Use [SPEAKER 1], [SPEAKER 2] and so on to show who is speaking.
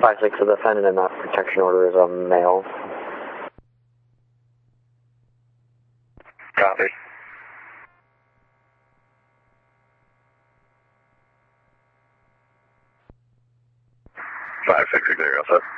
[SPEAKER 1] 5-6, the defendant in that protection order is a male.
[SPEAKER 2] Copy. 5-6, 0, set.